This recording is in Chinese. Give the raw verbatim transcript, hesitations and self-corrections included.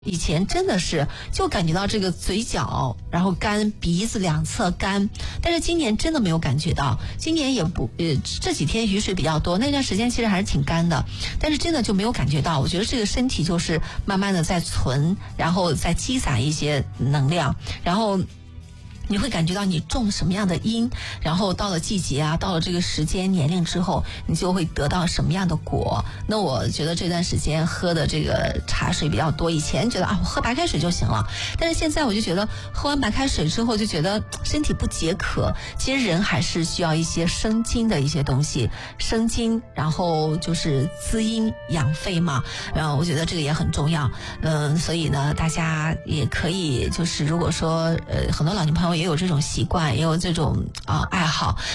以前真的是就感觉到这个嘴角，然后干，鼻子两侧干，但是今年真的没有感觉到。今年也不呃这几天雨水比较多，那段时间其实还是挺干的，但是真的就没有感觉到。我觉得这个身体就是慢慢的在存，然后再积攒一些能量，然后你会感觉到你种什么样的因，然后到了季节啊，到了这个时间年龄之后，你就会得到什么样的果。那我觉得这段时间喝的这个茶水比较多，以前觉得啊我喝白开水就行了，但是现在我就觉得喝完白开水之后就觉得身体不解渴，其实人还是需要一些生津的一些东西，生津然后就是滋阴养肺嘛，然后我觉得这个也很重要。嗯，所以呢大家也可以就是如果说呃很多老年朋友也有这种习惯，也有这种啊、呃、爱好，